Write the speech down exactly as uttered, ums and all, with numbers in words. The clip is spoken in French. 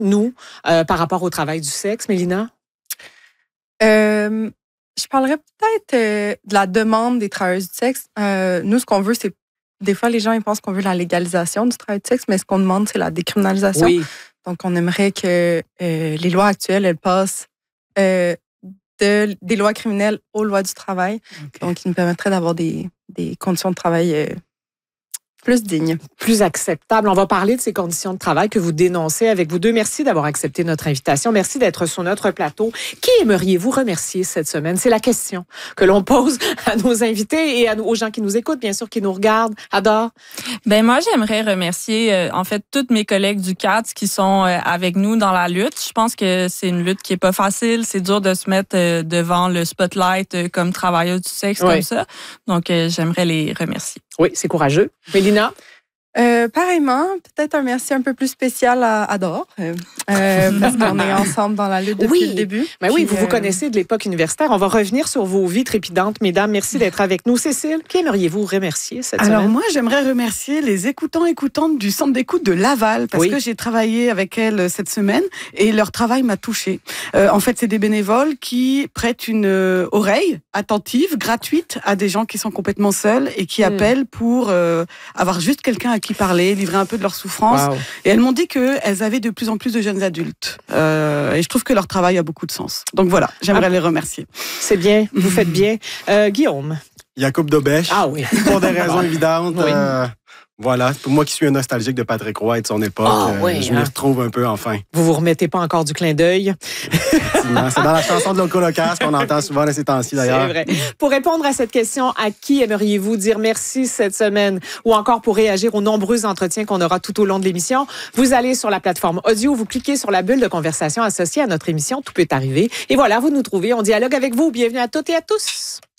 nous, euh, par rapport au travail du sexe, Mélina? Euh, je parlerais peut-être euh, de la demande des travailleuses du sexe. Euh, nous, ce qu'on veut, c'est... Des fois, les gens ils pensent qu'on veut la légalisation du travail du sexe, mais ce qu'on demande, c'est la décriminalisation. Oui. Donc, on aimerait que euh, les lois actuelles, elles passent euh, de, des lois criminelles aux lois du travail. Okay. Donc, qui nous permettraient d'avoir des, des conditions de travail euh, plus dignes. Plus acceptables. On va parler de ces conditions de travail que vous dénoncez avec vous deux. Merci d'avoir accepté notre invitation. Merci d'être sur notre plateau. Qui aimeriez-vous remercier cette semaine? C'est la question que l'on pose à nos invités et à nous, aux gens qui nous écoutent, bien sûr, qui nous regardent. Adore? Ben moi, j'aimerais remercier, euh, en fait, toutes mes collègues du C A T S qui sont euh, avec nous dans la lutte. Je pense que c'est une lutte qui est pas facile. C'est dur de se mettre euh, devant le spotlight euh, comme travailleuse du sexe, oui. comme ça. Donc, euh, j'aimerais les remercier. Oui, c'est courageux. Mélina? Euh, pareillement, peut-être un merci un peu plus spécial à Adore, euh, parce qu'on est ensemble dans la lutte depuis oui. le début. Ben Puis, oui, vous euh... vous connaissez de l'époque universitaire. On va revenir sur vos vies trépidantes, mesdames. Merci d'être avec nous. Cécile, qui aimeriez-vous remercier cette Alors semaine? moi, j'aimerais remercier les écoutants écoutantes du centre d'écoute de Laval, parce oui. que j'ai travaillé avec elles cette semaine et leur travail m'a touchée. Euh, en fait, c'est des bénévoles qui prêtent une euh, oreille attentive, gratuite, à des gens qui sont complètement seuls et qui mmh. appellent pour euh, avoir juste quelqu'un à qui parler, livrer un peu de leur souffrance. Wow. Et elles m'ont dit qu'elles avaient de plus en plus de jeunes adultes. Euh, et je trouve que leur travail a beaucoup de sens. Donc voilà, j'aimerais ah, les remercier. C'est bien, vous faites bien. Euh, Guillaume? Jacob Dobèche. Ah oui. Pour des raisons évidentes. Oui. Euh, voilà, pour moi qui suis un nostalgique de Patrick Roy et de son époque, oh, oui, euh, je m'y hein. retrouve un peu enfin. Vous vous remettez pas encore du clin d'œil? C'est dans la chanson de l'Holocauste qu'on entend souvent de ces temps-ci d'ailleurs. C'est vrai. Pour répondre à cette question, à qui aimeriez-vous dire merci cette semaine? Ou encore pour réagir aux nombreux entretiens qu'on aura tout au long de l'émission, vous allez sur la plateforme audio, vous cliquez sur la bulle de conversation associée à notre émission, tout peut arriver. Et voilà, vous nous trouvez, on dialogue avec vous. Bienvenue à toutes et à tous.